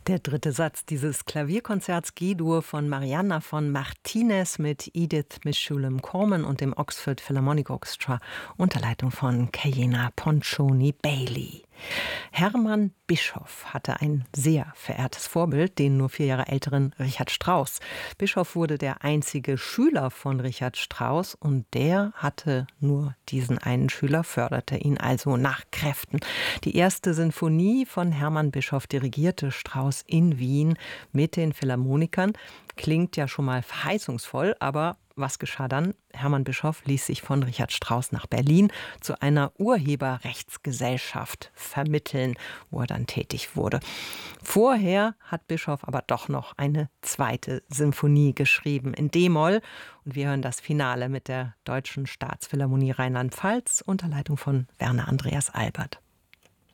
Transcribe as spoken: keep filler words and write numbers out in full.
Der dritte Satz dieses Klavierkonzerts G-Dur von Marianna von Martinez mit Edith Mishulam-Corman und dem Oxford Philharmonic Orchestra unter Leitung von Kayiana Poncioni-Bailey. Hermann Bischoff hatte ein sehr verehrtes Vorbild, den nur vier Jahre älteren Richard Strauss. Bischoff wurde der einzige Schüler von Richard Strauss und der hatte nur diesen einen Schüler, förderte ihn also nach Kräften. Die erste Sinfonie von Hermann Bischoff dirigierte Strauss in Wien mit den Philharmonikern. Klingt ja schon mal verheißungsvoll, aber was geschah dann? Hermann Bischoff ließ sich von Richard Strauss nach Berlin zu einer Urheberrechtsgesellschaft vermitteln, wo er dann tätig wurde. Vorher hat Bischoff aber doch noch eine zweite Sinfonie geschrieben in D-Moll. Und wir hören das Finale mit der Deutschen Staatsphilharmonie Rheinland-Pfalz unter Leitung von Werner Andreas Albert.